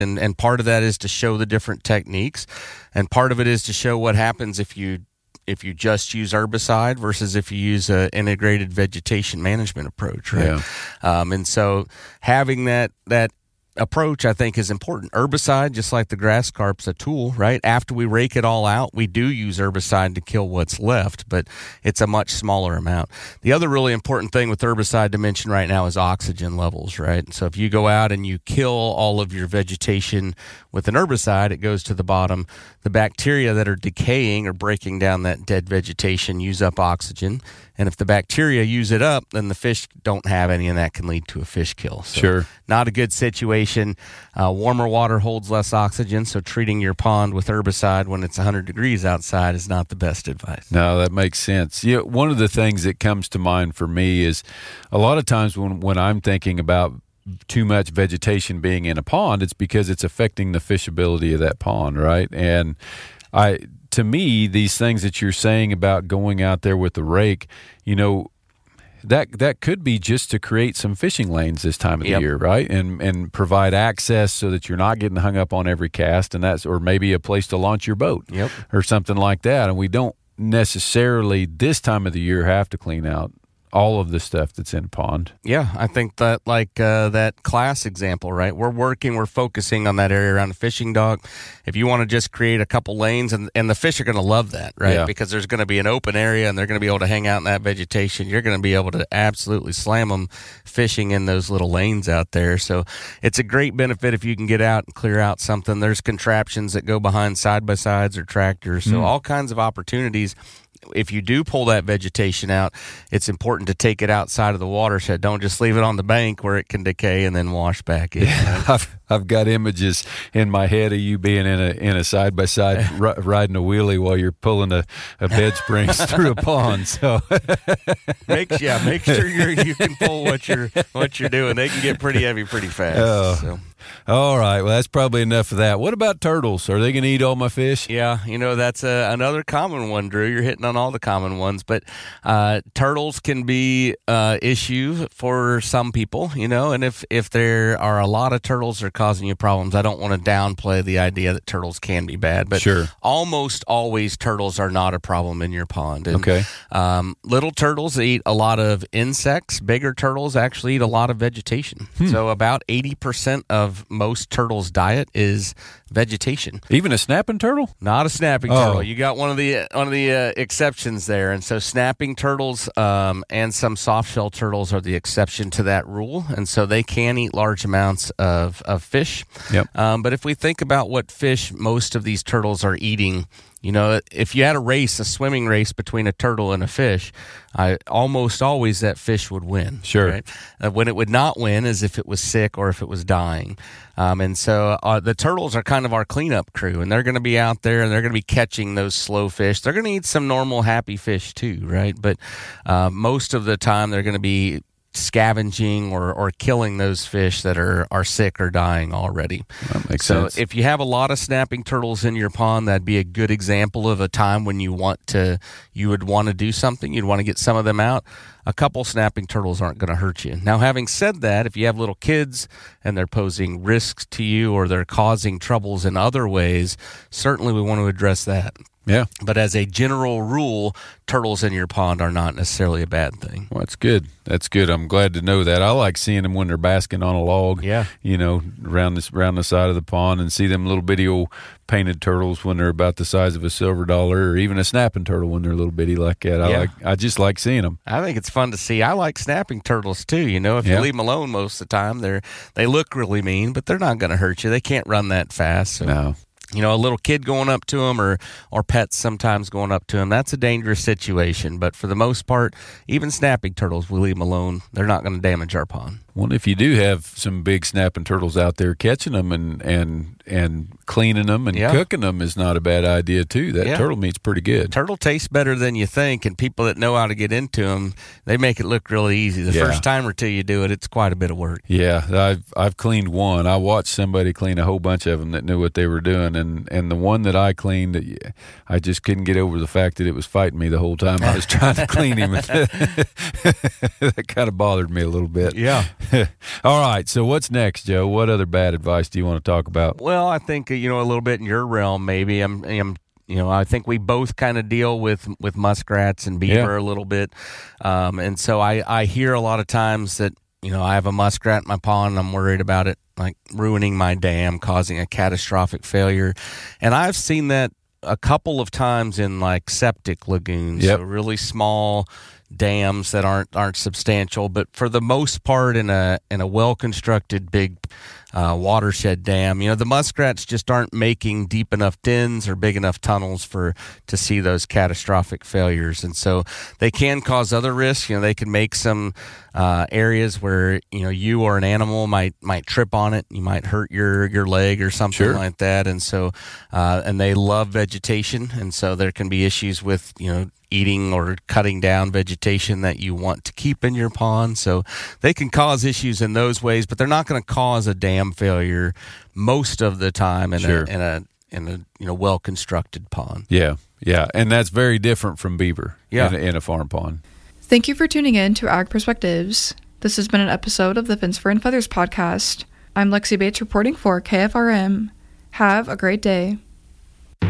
And part of that is to show the different techniques, and part of it is to show what happens if you just use herbicide versus if you use an integrated vegetation management approach, right? Yeah. And so having that approach, I think, is important. Herbicide, just like the grass carp's a tool, right? After we rake it all out, we do use herbicide to kill what's left, but it's a much smaller amount. The other really important thing with herbicide to mention right now is oxygen levels, right? So if you go out and you kill all of your vegetation with an herbicide, it goes to the bottom. The bacteria that are decaying or breaking down that dead vegetation use up oxygen. And if the bacteria use it up, then the fish don't have any, and that can lead to a fish kill. So Sure. Not a good situation. Warmer water holds less oxygen, so treating your pond with herbicide when it's 100 degrees outside is not the best advice. No, that makes sense. Yeah, one of the things that comes to mind for me is a lot of times when I'm thinking about too much vegetation being in a pond, it's because it's affecting the fishability of that pond, right? And to me, these things that you're saying about going out there with the rake, that could be just to create some fishing lanes this time of the year, right? And provide access so that you're not getting hung up on every cast, or maybe a place to launch your boat or something like that. And we don't necessarily this time of the year have to clean out all of the stuff that's in a pond. Yeah, I think that that class example, right? We're focusing on that area around the fishing dock. If you want to just create a couple lanes, and the fish are going to love that, right? Yeah. Because there's going to be an open area and they're going to be able to hang out in that vegetation. You're going to be able to absolutely slam them fishing in those little lanes out there. So it's a great benefit if you can get out and clear out something. There's contraptions that go behind side-by-sides or tractors. So all kinds of opportunities. If you do pull that vegetation out, it's important to take it outside of the watershed. Don't just leave it on the bank where it can decay and then wash back in. Yeah, I've got images in my head of you being in a side by side riding a wheelie while you're pulling a bed springs through a pond. So make sure you can pull what you're doing. They can get pretty heavy pretty fast. Oh. So. All right. Well, that's probably enough of that. What about turtles? Are they going to eat all my fish? Yeah, that's another common one, Drew. You're hitting on all the common ones, but turtles can be issue for some people, and if there are a lot of turtles that are causing you problems, I don't want to downplay the idea that turtles can be bad, but sure. Almost always turtles are not a problem in your pond. And, okay. Little turtles eat a lot of insects. Bigger turtles actually eat a lot of vegetation. So about 80% of most turtles' diet is vegetation. Even a snapping turtle? Not a snapping turtle. You got one of the exceptions there, and so snapping turtles and some soft-shell turtles are the exception to that rule, and so they can eat large amounts of fish. Yep. But if we think about what fish most of these turtles are eating, if you had a swimming race between a turtle and a fish, almost always that fish would win. Sure. Right? When it would not win is if it was sick or if it was dying. And so the turtles are kind of our cleanup crew, and they're going to be out there and they're going to be catching those slow fish. They're going to eat some normal happy fish too, right? But most of the time they're going to be scavenging or killing those fish that are sick or dying already. That makes sense. So if you have a lot of snapping turtles in your pond, that'd be a good example of a time when you would want to do something. You'd want to get some of them out. A couple snapping turtles aren't going to hurt you. Now, having said that, if you have little kids and they're posing risks to you or they're causing troubles in other ways, certainly we want to address that. Yeah. But as a general rule, turtles in your pond are not necessarily a bad thing. Well, that's good. That's good. I'm glad to know that. I like seeing them when they're basking on a log, around the side of the pond, and see them little bitty old painted turtles when they're about the size of a silver dollar, or even a snapping turtle when they're little bitty like that. I just like seeing them. I think it's fun to see. I like snapping turtles too. If you leave them alone most of the time, they look really mean, but they're not going to hurt you. They can't run that fast. So. No. A little kid going up to them or pets sometimes going up to them, that's a dangerous situation. But for the most part, even snapping turtles, we leave them alone. They're not going to damage our pond. Well, if you do have some big snapping turtles out there, catching them and cleaning them and cooking them is not a bad idea too. That turtle meat's pretty good. Turtle tastes better than you think, and people that know how to get into them, they make it look really easy. The first time or two you do it, it's quite a bit of work. Yeah, I've cleaned one. I watched somebody clean a whole bunch of them that knew what they were doing, and the one that I cleaned, I just couldn't get over the fact that it was fighting me the whole time I was trying to clean him. That kind of bothered me a little bit. Yeah. All right. So what's next, Joe? What other bad advice do you want to talk about? Well, I think, a little bit in your realm, maybe. I think we both kind of deal with muskrats and beaver a little bit. And so I hear a lot of times that, I have a muskrat in my pond and I'm worried about it, like ruining my dam, causing a catastrophic failure. And I've seen that a couple of times in like septic lagoons, so really small dams that aren't substantial, but for the most part in a well-constructed big watershed dam, the muskrats just aren't making deep enough dens or big enough tunnels to see those catastrophic failures. And so they can cause other risks. They can make some areas where you or an animal might trip on it. You might hurt your leg or something like that. And so and they love vegetation, and so there can be issues with eating or cutting down vegetation that you want to keep in your pond. So they can cause issues in those ways, but they're not going to cause a dam failure most of the time in a well-constructed pond. Yeah, and that's very different from beaver in a farm pond. Thank you for tuning in to Ag Perspectives. This has been an episode of the Fence Fur and Feathers podcast. I'm Lexi Bates reporting for KFRM. Have a great day.